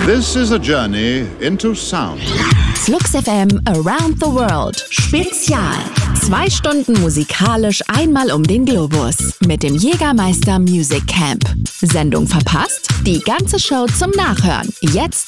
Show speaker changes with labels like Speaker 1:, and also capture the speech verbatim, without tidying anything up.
Speaker 1: This is a journey into sound.
Speaker 2: Flux F M Around the World Spezial. Zwei Stunden musikalisch einmal um den Globus mit dem Jägermeister Music Camp. Sendung verpasst? Die ganze Show zum Nachhören. Jetzt